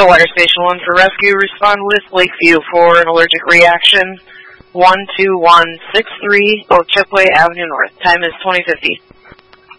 Water Station 1 for rescue. Respond with Lakeview for an allergic reaction. 12163 Old Chipway Avenue North. Time is 2050.